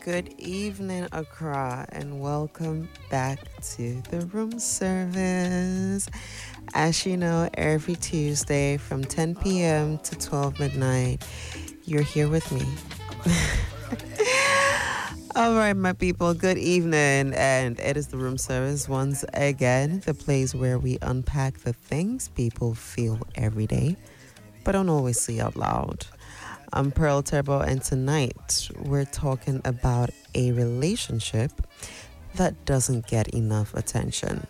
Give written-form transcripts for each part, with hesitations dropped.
Good evening, Accra, and welcome back to the room service. As you know, every Tuesday from 10 p.m. to 12 midnight, you're here with me. All right, my people, good evening. And it is the room service once again, the place where we unpack the things people feel every day, but don't always say out loud. I'm Pearl Turbo, and tonight we're talking about a relationship that doesn't get enough attention.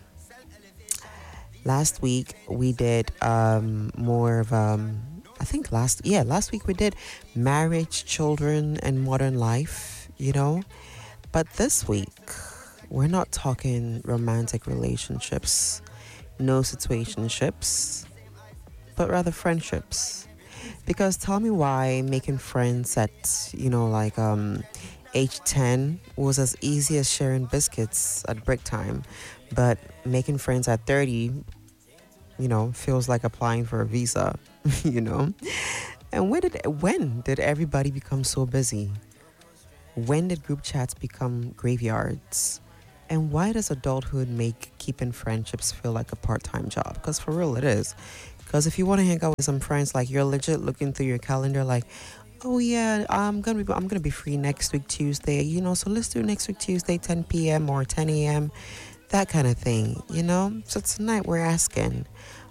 Last week we did more of I think last week we did marriage, children, and modern life. But this week we're not talking romantic relationships, no situationships, but rather friendships. Because tell me why making friends at, age 10 was as easy as sharing biscuits at break time, but making friends at 30, feels like applying for a visa, you know? And when did everybody become so busy? When did group chats become graveyards? And why does adulthood make keeping friendships feel like a part-time job? Because for real, it is. Because if you want to hang out with some friends, like you're legit looking through your calendar, like, oh yeah, I'm gonna be free next week Tuesday. So let's do next week Tuesday, 10 p.m. or 10 a.m. That kind of thing. So tonight we're asking,